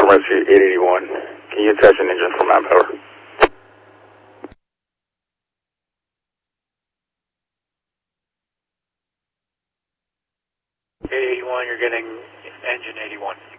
Rescue 881. Can you attach an engine for manpower? 881, you're getting engine 81.